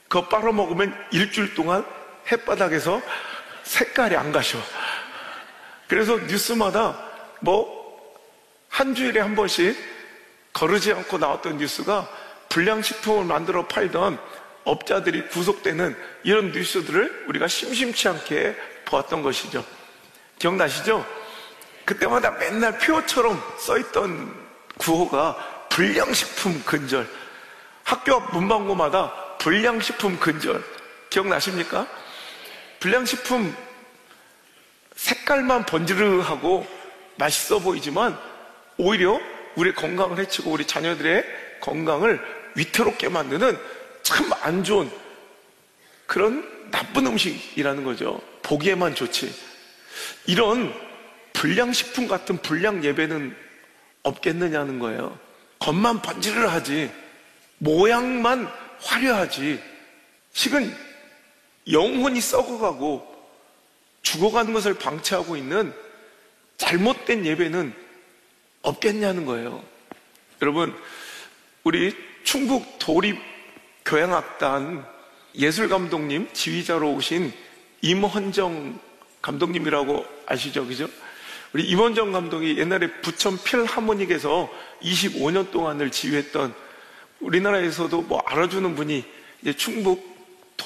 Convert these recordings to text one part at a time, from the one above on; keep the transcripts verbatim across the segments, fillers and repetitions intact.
그거 빨아먹으면 일주일 동안 햇바닥에서 색깔이 안 가셔. 그래서 뉴스마다 뭐 한 주일에 한 번씩 거르지 않고 나왔던 뉴스가 불량식품을 만들어 팔던 업자들이 구속되는 이런 뉴스들을 우리가 심심치 않게 보았던 것이죠. 기억나시죠? 그때마다 맨날 표처럼 써있던 구호가 불량식품 근절. 학교 앞 문방구마다 불량식품 근절. 기억나십니까? 불량식품 색깔만 번지르하고 맛있어 보이지만 오히려 우리 건강을 해치고 우리 자녀들의 건강을 위태롭게 만드는 참 안 좋은 그런 나쁜 음식이라는 거죠. 보기에만 좋지. 이런 불량식품 같은 불량 예배는 없겠느냐는 거예요. 겉만 번지르하지, 모양만 화려하지, 식은 영혼이 썩어가고 죽어가는 것을 방치하고 있는 잘못된 예배는 없겠냐는 거예요. 여러분, 우리 충북 도립교향악단 예술감독님 지휘자로 오신 임헌정 감독님이라고 아시죠? 그죠? 우리 임헌정 감독이 옛날에 부천 필하모닉에서 이십오 년 동안을 지휘했던, 우리나라에서도 뭐 알아주는 분이 이제 충북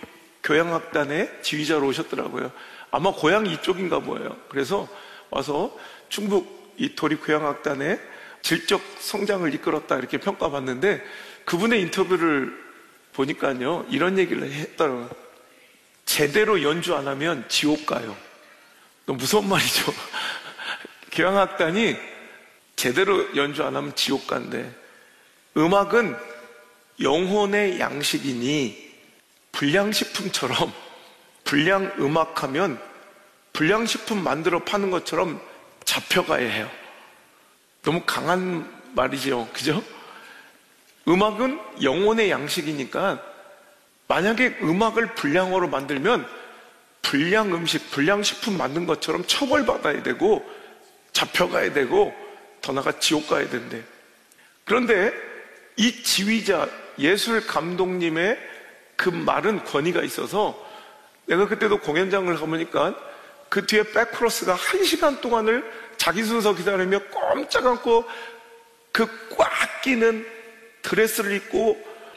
도립교향악단의 지휘자로 오셨더라고요. 아마 고향이 이쪽인가 보여요. 그래서 와서 충북 이 도립교향악단의 질적 성장을 이끌었다 이렇게 평가받는데, 그분의 인터뷰를 보니까요 이런 얘기를 했더라고요. 제대로 연주 안 하면 지옥 가요. 너무 무서운 말이죠. 교향악단이 제대로 연주 안 하면 지옥 간대. 음악은 영혼의 양식이니 불량식품처럼, 불량음악하면 불량식품 만들어 파는 것처럼 잡혀가야 해요. 너무 강한 말이죠. 그죠? 음악은 영혼의 양식이니까 만약에 음악을 불량어로 만들면 불량 음식, 불량식품 만든 것처럼 처벌받아야 되고 잡혀가야 되고 더 나아가 지옥 가야 된대. 그런데 이 지휘자, 예술 감독님의 그 말은 권위가 있어서 내가 그때도 공연장을 가보니까 그 뒤에 백코러스가 한 시간 동안을 자기 순서 기다리며 꼼짝 않고 그 꽉 끼는 드레스를 입고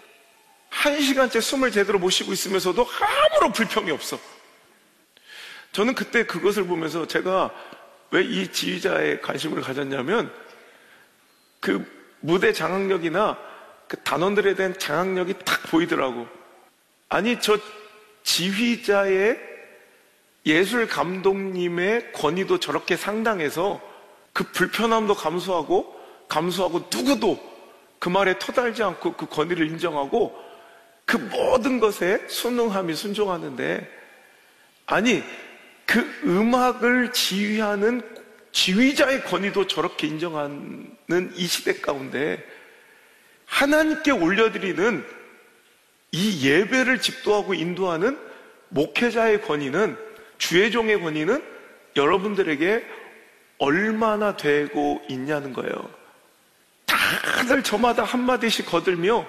한 시간째 숨을 제대로 못 쉬고 있으면서도 아무런 불평이 없어. 저는 그때 그것을 보면서 제가 왜 이 지휘자에 관심을 가졌냐면 그 무대 장악력이나 그 단원들에 대한 장악력이 딱 보이더라고. 아니, 저 지휘자의 예술 감독님의 권위도 저렇게 상당해서 그 불편함도 감수하고 감수하고 누구도 그 말에 터달지 않고 그 권위를 인정하고 그 모든 것에 순응하며 순종하는데, 아니 그 음악을 지휘하는 지휘자의 권위도 저렇게 인정하는 이 시대 가운데 하나님께 올려드리는 이 예배를 집도하고 인도하는 목회자의 권위는, 주의 종의 권위는 여러분들에게 얼마나 되고 있냐는 거예요. 다들 저마다 한마디씩 거들며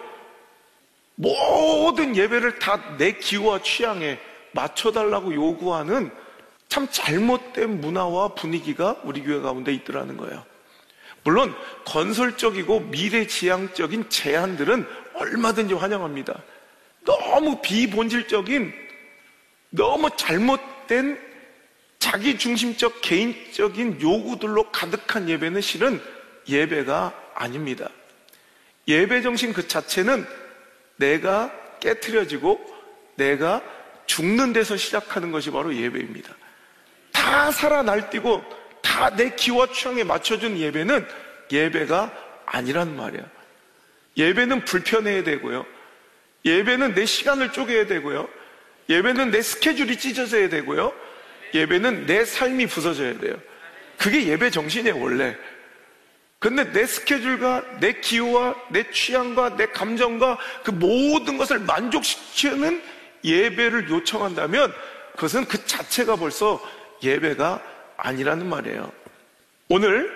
모든 예배를 다 내 기호와 취향에 맞춰달라고 요구하는 참 잘못된 문화와 분위기가 우리 교회 가운데 있더라는 거예요. 물론 건설적이고 미래지향적인 제안들은 얼마든지 환영합니다. 너무 비본질적인, 너무 잘못된 자기중심적 개인적인 요구들로 가득한 예배는 실은 예배가 아닙니다. 예배 정신 그 자체는 내가 깨트려지고 내가 죽는 데서 시작하는 것이 바로 예배입니다. 다 살아 날뛰고 다 내 기와 취향에 맞춰준 예배는 예배가 아니란 말이야. 예배는 불편해야 되고요, 예배는 내 시간을 쪼개야 되고요, 예배는 내 스케줄이 찢어져야 되고요, 예배는 내 삶이 부서져야 돼요. 그게 예배 정신이에요 원래. 근데 내 스케줄과 내 기호와 내 취향과 내 감정과 그 모든 것을 만족시키는 예배를 요청한다면 그것은 그 자체가 벌써 예배가 아니라는 말이에요. 오늘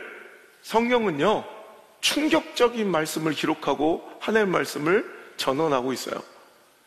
성경은요 충격적인 말씀을 기록하고 하나님의 말씀을 전언하고 있어요.